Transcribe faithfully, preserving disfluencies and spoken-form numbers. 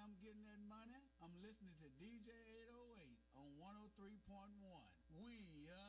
I'm getting that money? I'm listening to D J eight oh eight on one oh three point one. We are